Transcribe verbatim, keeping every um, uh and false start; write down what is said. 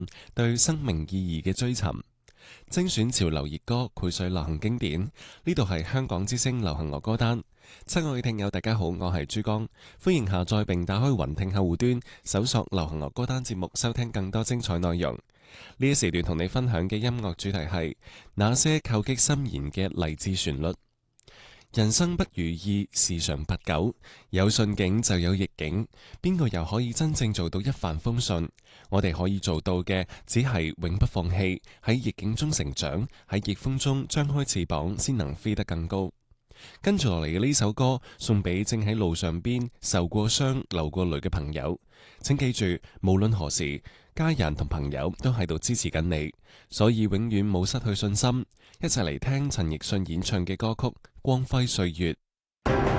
對生命意義嘅追尋，精選潮流熱歌，膾萃流行經典。呢度係香港之聲流行樂歌單。親愛嘅聽友，大家好，我係珠江，歡迎下載並打開雲聽客戶端，搜索流行樂歌單節目，收聽更多精彩內容。呢一時段同你分享嘅音樂主題係那些叩擊心弦嘅勵志旋律。人生不如意事常八九，有順境就有逆境，邊個又可以真正做到一帆風順？我哋可以做到嘅，只係永不放棄，喺逆境中成長，喺逆風中張開翅膀，先能飛得更高。跟住落嚟嘅呢首歌，送俾正喺路上邊受過傷、流過淚嘅朋友。請記住，無論何時，家人同朋友都喺度支持緊你，所以永遠冇失去信心。一齊嚟聽陳奕迅演唱嘅歌曲《光輝歲月》。